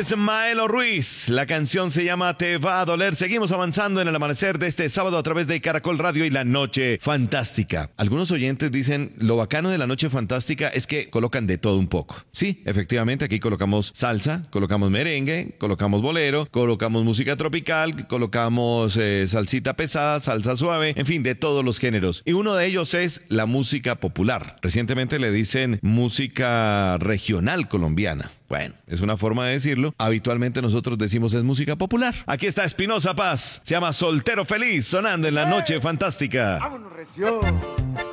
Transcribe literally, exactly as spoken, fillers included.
es Maelo Ruiz. La canción se llama Te va a doler. Seguimos avanzando en el amanecer de este sábado a través de Caracol Radio y La Noche Fantástica. Algunos oyentes dicen, lo bacano de La Noche Fantástica es que colocan de todo un poco. Sí, efectivamente, aquí colocamos salsa, colocamos merengue, colocamos bolero, colocamos música tropical, colocamos eh, salsita pesada, salsa suave, en fin, de todos los géneros. Y uno de ellos es la música popular. Recientemente le dicen música regional colombiana. Bueno, es una forma de decirlo. Habitualmente nosotros decimos es música popular. Aquí está Espinosa Paz. Se llama Soltero Feliz, sonando en La Noche Fantástica. ¡Vámonos, recio!